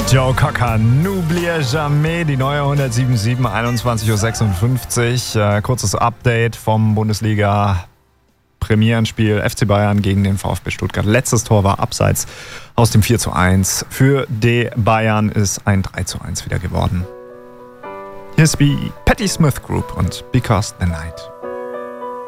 Joe Cocker, N'oubliez jamais, die neue 107.7, 21.56 Uhr. Kurzes Update vom Bundesliga-Premierenspiel FC Bayern gegen den VfB Stuttgart. Letztes Tor war abseits aus dem 4:1. Für die Bayern ist ein 3:1 wieder geworden. Hier ist die Patti Smith Group und Because the Night.